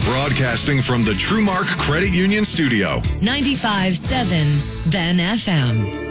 Broadcasting from the TrueMark Credit Union Studio. 95.7 Then FM.